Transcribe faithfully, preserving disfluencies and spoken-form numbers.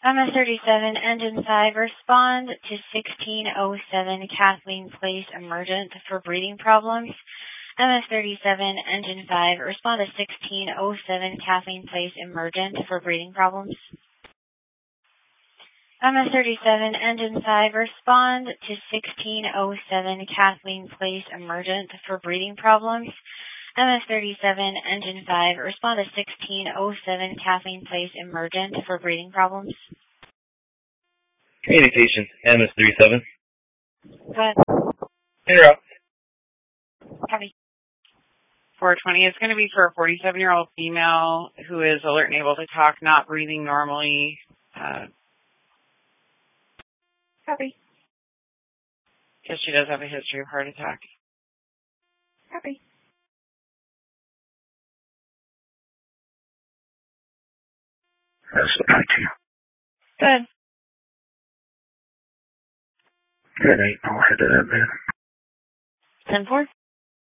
M S thirty-seven, Engine five, respond to sixteen oh seven Kathleen Place emergent for breathing problems. M S thirty-seven, Engine five, respond to sixteen oh seven Kathleen Place emergent for breathing problems. M S thirty-seven, Engine five, respond to sixteen oh seven Kathleen Place emergent for breathing problems. M S thirty-seven, Engine five, respond to sixteen oh seven Kathleen Place emergent for breathing problems. Communications, M S thirty-seven. Go ahead. Interrupt. Copy. four twenty is going to be for a forty-seven-year-old female who is alert and able to talk, not breathing normally. Uh, Copy. Because she does have a history of heart attack. Copy. That's the nineteen. Good. Good, ain't no head to that, man. ten four.